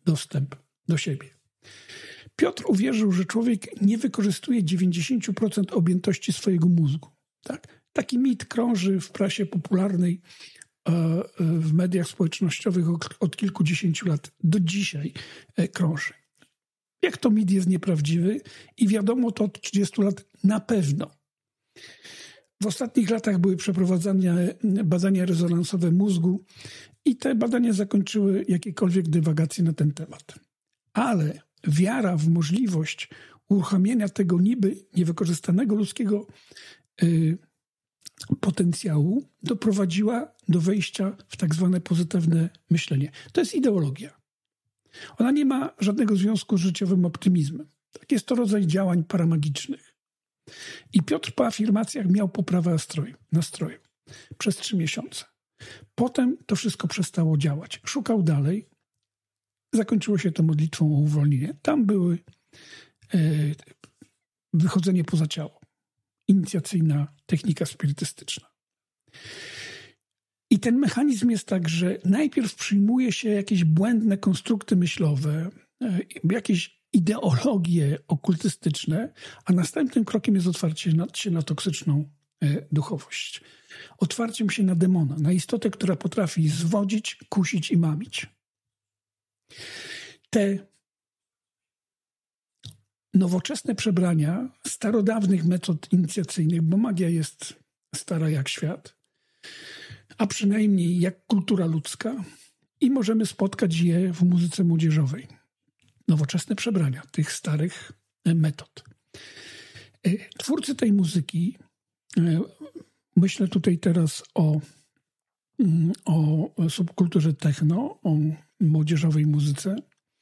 dostęp do siebie. Piotr uwierzył, że człowiek nie wykorzystuje 90% objętości swojego mózgu. Tak? Taki mit krąży w prasie popularnej, w mediach społecznościowych od kilkudziesięciu lat. Do dzisiaj krąży. Jak to mit jest nieprawdziwy i wiadomo to od 30 lat na pewno. W ostatnich latach były przeprowadzane badania rezonansowe mózgu i te badania zakończyły jakiekolwiek dywagacje na ten temat. Ale wiara w możliwość uruchomienia tego niby niewykorzystanego ludzkiego potencjału doprowadziła do wejścia w tak zwane pozytywne myślenie. To jest ideologia. Ona nie ma żadnego związku z życiowym optymizmem. Tak, jest to rodzaj działań paramagicznych. I Piotr po afirmacjach miał poprawę nastroju przez 3 miesiące. Potem to wszystko przestało działać. Szukał dalej. Zakończyło się to modlitwą o uwolnienie. Tam były wychodzenie poza ciało. Inicjacyjna technika spirytystyczna. I ten mechanizm jest tak, że najpierw przyjmuje się jakieś błędne konstrukty myślowe, jakieś ideologie okultystyczne, a następnym krokiem jest otwarcie się na toksyczną duchowość. Otwarciem się na demona, na istotę, która potrafi zwodzić, kusić i mamić. Te nowoczesne przebrania starodawnych metod inicjacyjnych, bo magia jest stara jak świat, a przynajmniej jak kultura ludzka, i możemy spotkać je w muzyce młodzieżowej. Nowoczesne przebrania tych starych metod. Twórcy tej muzyki, myślę tutaj teraz o subkulturze techno, o młodzieżowej muzyce,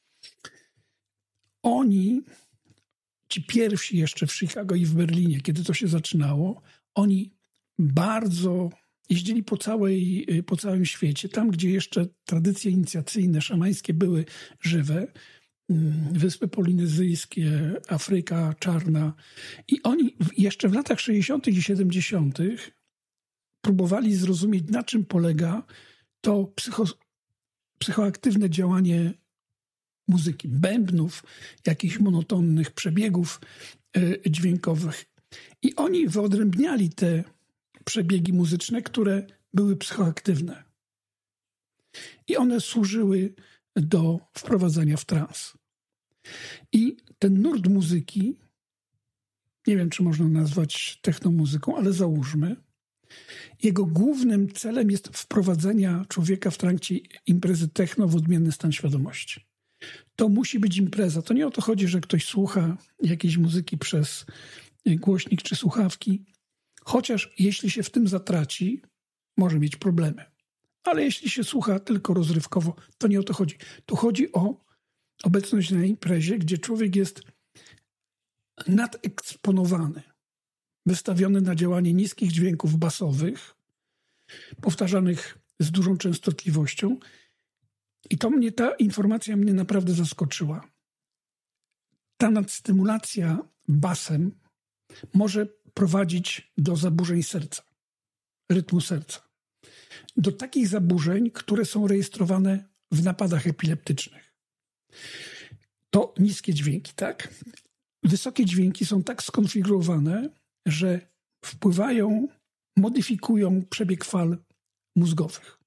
oni, ci pierwsi jeszcze w Chicago i w Berlinie, kiedy to się zaczynało, oni bardzo jeździli po całym świecie, tam gdzie jeszcze tradycje inicjacyjne, szamańskie były żywe, Wyspy Polinezyjskie, Afryka Czarna. I oni jeszcze w latach 60. i 70. próbowali zrozumieć, na czym polega to psychoaktywne działanie muzyki, bębnów, jakichś monotonnych przebiegów dźwiękowych. I oni wyodrębniali te przebiegi muzyczne, które były psychoaktywne. I one służyły do wprowadzania w trans. I ten nurt muzyki, nie wiem, czy można nazwać technomuzyką, ale załóżmy, jego głównym celem jest wprowadzenie człowieka w trakcie imprezy techno w odmienny stan świadomości. To musi być impreza. To nie o to chodzi, że ktoś słucha jakiejś muzyki przez głośnik czy słuchawki, chociaż jeśli się w tym zatraci, może mieć problemy. Ale jeśli się słucha tylko rozrywkowo, to nie o to chodzi. Tu chodzi o obecność na imprezie, gdzie człowiek jest nadeksponowany, wystawiony na działanie niskich dźwięków basowych, powtarzanych z dużą częstotliwością. I ta informacja mnie naprawdę zaskoczyła. Ta nadstymulacja basem może prowadzić do zaburzeń serca, rytmu serca. Do takich zaburzeń, które są rejestrowane w napadach epileptycznych. To niskie dźwięki, tak? Wysokie dźwięki są tak skonfigurowane, że wpływają, modyfikują przebieg fal mózgowych.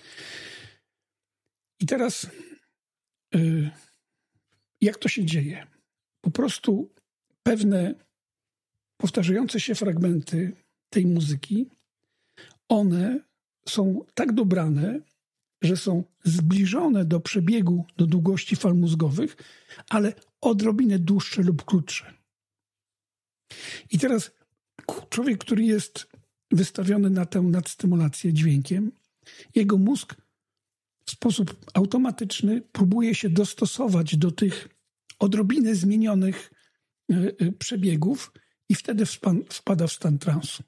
I teraz jak to się dzieje? Po prostu pewne powtarzające się fragmenty tej muzyki, one są tak dobrane, że są zbliżone do przebiegu, do długości fal mózgowych, ale odrobinę dłuższe lub krótsze. I teraz człowiek, który jest wystawiony na tę nadstymulację dźwiękiem, jego mózg w sposób automatyczny próbuje się dostosować do tych odrobinę zmienionych przebiegów i wtedy wpada w stan transu.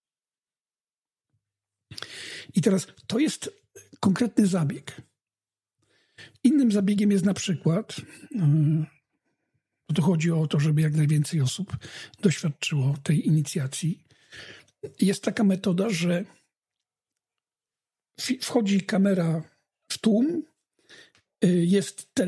I teraz to jest konkretny zabieg. Innym zabiegiem jest na przykład, to chodzi o to, żeby jak najwięcej osób doświadczyło tej inicjacji. Jest taka metoda, że wchodzi kamera w tłum, jest